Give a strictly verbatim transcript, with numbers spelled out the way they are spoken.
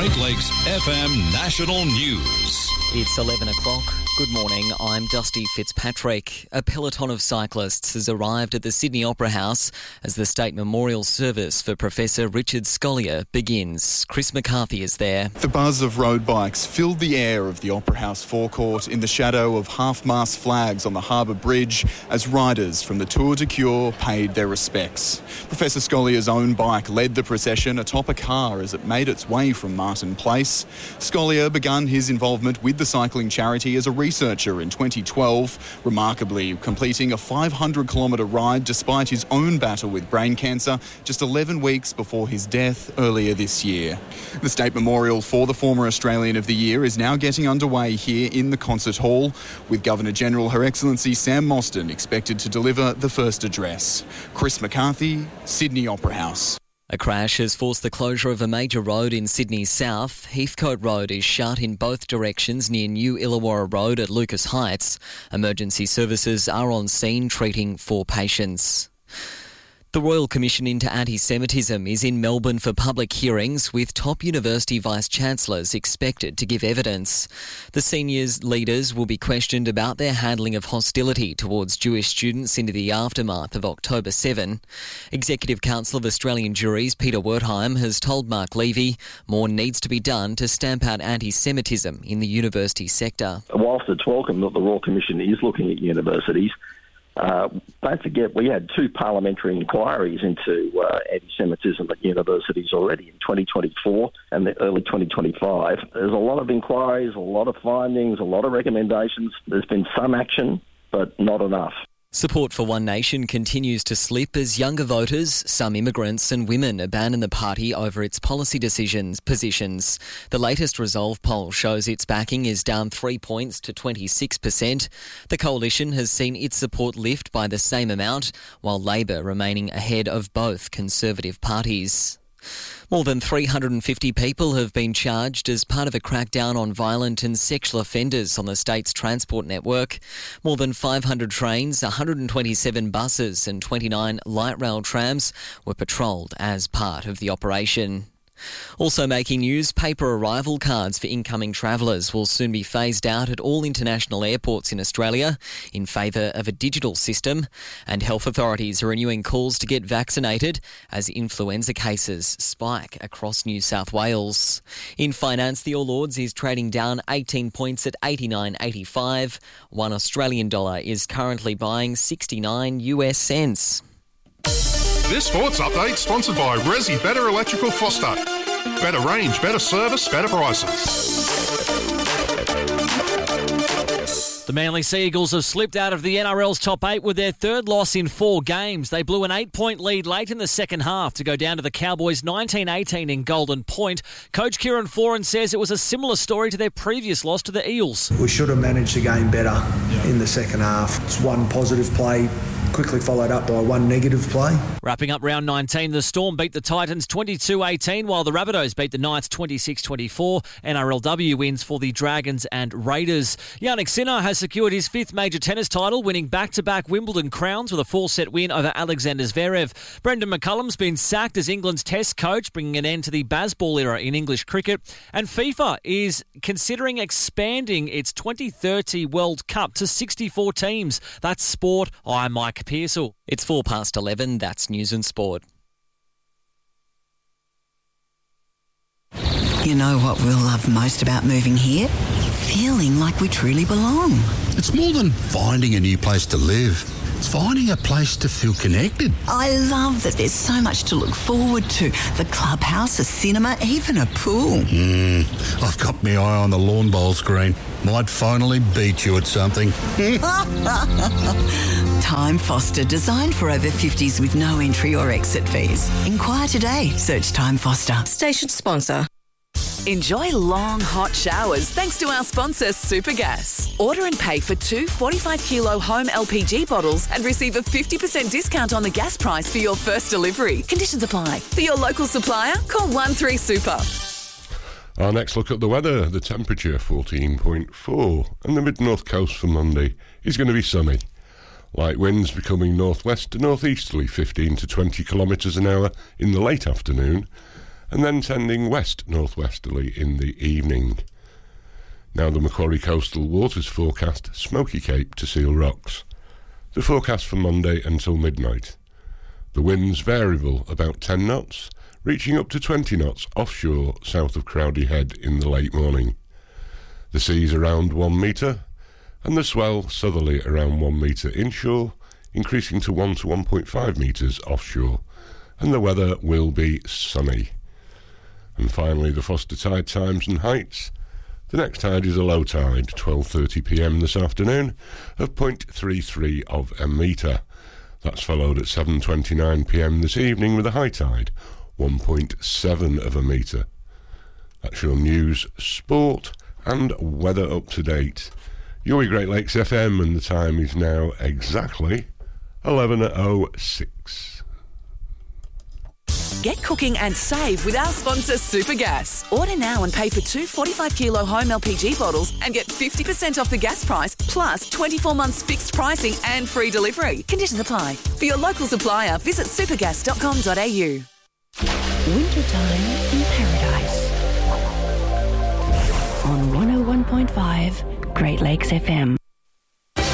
Great Lakes F M National News. It's eleven o'clock. Good morning, I'm Dusty Fitzpatrick. A peloton of cyclists has arrived at the Sydney Opera House as the state memorial service for Professor Richard Scolyer begins. Chris McCarthy is there. The buzz of road bikes filled the air of the Opera House forecourt in the shadow of half-mast flags on the Harbour Bridge as riders from the Tour de Cure paid their respects. Professor Scolyer's own bike led the procession atop a car as it made its way from Martin Place. Scolyer began his involvement with the cycling charity as a researcher in twenty twelve, remarkably completing a five hundred kilometre ride despite his own battle with brain cancer just eleven weeks before his death earlier this year. The State Memorial for the former Australian of the Year is now getting underway here in the Concert Hall, with Governor-General Her Excellency Sam Mostyn expected to deliver the first address. Chris McCarthy, Sydney Opera House. A crash has forced the closure of a major road in Sydney's south. Heathcote Road is shut in both directions near New Illawarra Road at Lucas Heights. Emergency services are on scene treating four patients. The Royal Commission into Anti-Semitism is in Melbourne for public hearings, with top university vice-chancellors expected to give evidence. The seniors leaders will be questioned about their handling of hostility towards Jewish students into the aftermath of October seventh. Executive Council of Australian Juries Peter Wertheim has told Mark Levy more needs to be done to stamp out anti-Semitism in the university sector. Whilst it's welcome that the Royal Commission is looking at universities, Uh, don't forget, we had two parliamentary inquiries into uh, anti-Semitism at universities already in twenty twenty-four and the early twenty twenty-five. There's a lot of inquiries, a lot of findings, a lot of recommendations. There's been some action, but not enough. Support for One Nation continues to slip as younger voters, some immigrants and women abandon the party over its policy decisions positions. The latest Resolve poll shows its backing is down three points to twenty-six percent. The coalition has seen its support lift by the same amount, while Labor remaining ahead of both Conservative parties. More than three hundred fifty people have been charged as part of a crackdown on violent and sexual offenders on the state's transport network. More than five hundred trains, one hundred twenty-seven buses and twenty-nine light rail trams were patrolled as part of the operation. Also making news, paper arrival cards for incoming travellers will soon be phased out at all international airports in Australia in favour of a digital system, and health authorities are renewing calls to get vaccinated as influenza cases spike across New South Wales. In finance, the All Ords is trading down eighteen points at eighty-nine eighty-five. One Australian dollar is currently buying sixty-nine US cents. This sports update sponsored by Resi Better Electrical Foster. Better range, better service, better prices. The Manly Sea Eagles have slipped out of the N R L's top eight with their third loss in four games. They blew an eight-point lead late in the second half to go down to the Cowboys nineteen eighteen in Golden Point. Coach Kieran Foran says it was a similar story to their previous loss to the Eels. We should have managed the game better in the second half. It's one positive play, quickly followed up by one negative play. Wrapping up round nineteen, the Storm beat the Titans twenty-two eighteen, while the Rabbitohs beat the Knights twenty-six twenty-four. N R L W wins for the Dragons and Raiders. Yannick Sinner has secured his fifth major tennis title, winning back-to-back Wimbledon crowns with a four-set win over Alexander Zverev. Brendan McCullum's been sacked as England's Test coach, bringing an end to the Bazball era in English cricket. And FIFA is considering expanding its twenty thirty World Cup to sixty-four teams. That's sport. I'm Mike Pearsall. It's four past eleven. That's news and sport. You know what we'll love most about moving here? Feeling like we truly belong. It's more than finding a new place to live. It's finding a place to feel connected. I love that there's so much to look forward to. The clubhouse, a cinema, even a pool. Mm, I've got my eye on the lawn bowl screen. Might finally beat you at something. Time Foster, designed for over fifties with no entry or exit fees. Inquire today. Search Time Foster. Station sponsor. Enjoy long, hot showers thanks to our sponsor, Supergas. Order and pay for two forty-five kilo home L P G bottles and receive a fifty percent discount on the gas price for your first delivery. Conditions apply. For your local supplier, call one three super. Our next look at the weather. The temperature fourteen point four, and the mid-north coast for Monday is going to be sunny. Light winds becoming northwest to northeasterly fifteen to twenty kilometres an hour in the late afternoon, and then tending west-northwesterly in the evening. Now the Macquarie Coastal Waters forecast Smoky Cape to Seal Rocks. The forecast for Monday until midnight. The winds variable about ten knots, reaching up to twenty knots offshore south of Crowdy Head in the late morning. The seas around one metre, and the swell southerly around one metre inshore, increasing to one to one point five metres offshore, and the weather will be sunny. And finally, the Foster tide times and heights. The next tide is a low tide, twelve thirty p m this afternoon, of zero point three three of a metre. That's followed at seven twenty-nine p m this evening with a high tide, one point seven of a metre. That's your news, sport and weather up to date. You're with Great Lakes F M, and the time is now exactly eleven oh six. Get cooking and save with our sponsor Supergas. Order now and pay for two forty-five kilo home L P G bottles and get fifty percent off the gas price, plus twenty-four months fixed pricing and free delivery. Conditions apply. For your local supplier, visit supergas dot com dot a u. Wintertime in Paradise. On one oh one point five Great Lakes F M.